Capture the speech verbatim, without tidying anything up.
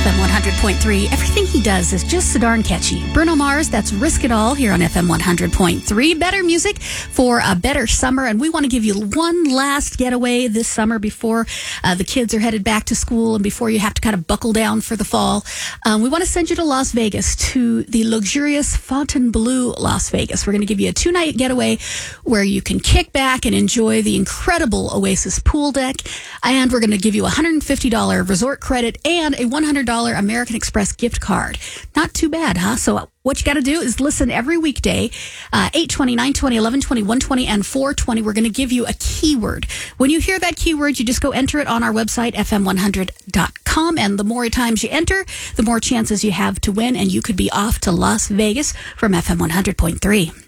M one hundred point three. Everything he does is just so darn catchy. Bruno Mars, that's Risk It All here on F M one hundred point three. Better music for a better summer. And we want to give you one last getaway this summer before uh, the kids are headed back to school and before you have to kind of buckle down for the fall. Um, we want to send you to Las Vegas, to the luxurious Fontainebleau Las Vegas. We're going to give you a two-night getaway where you can kick back and enjoy the incredible Oasis pool deck. And we're going to give you a one hundred fifty dollars resort credit and a one hundred dollars American Express gift card. Not too bad, huh? So what you got to do is listen every weekday, uh, eight twenty, nine twenty, eleven twenty, one twenty, and four twenty. We're going to give you a keyword. When you hear that keyword, you just go enter it on our website, F M one hundred dot com. And the more times you enter, the more chances you have to win. And you could be off to Las Vegas from F M one hundred point three.